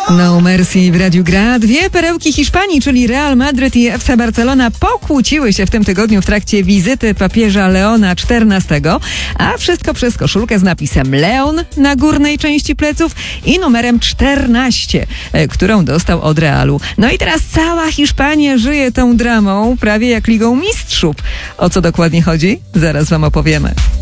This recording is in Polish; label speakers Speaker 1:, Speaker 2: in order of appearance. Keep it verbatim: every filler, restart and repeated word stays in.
Speaker 1: No Mercy w Radiu Gra. Dwie perełki Hiszpanii, czyli Real Madryt i F C Barcelona, pokłóciły się w tym tygodniu w trakcie wizyty papieża Leona czternastego, a wszystko przez koszulkę z napisem Leon na górnej części pleców i numerem czternaście, którą dostał od Realu. No i teraz cała Hiszpania żyje tą dramą, prawie jak Ligą Mistrzów. O co dokładnie chodzi? Zaraz wam opowiemy.